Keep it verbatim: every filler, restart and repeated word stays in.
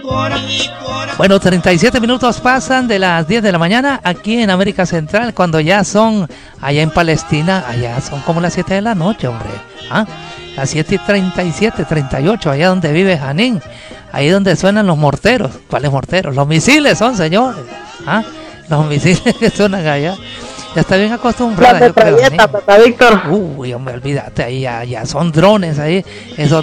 Bueno, treinta y siete minutos pasan de las diez de la mañana aquí en América Central, cuando ya son, allá en Palestina, allá son como las siete de la noche, hombre. ¿Ah? Las siete y treinta y siete, treinta y ocho, allá donde vive Janín, ahí donde suenan los morteros. ¿Cuáles morteros? Los misiles son, señores. ¿Ah? Los misiles que suenan allá. Ya está bien acostumbrada, yo creo. Papá Víctor. Uy, hombre, olvídate, ahí ya, ya son drones ahí, esos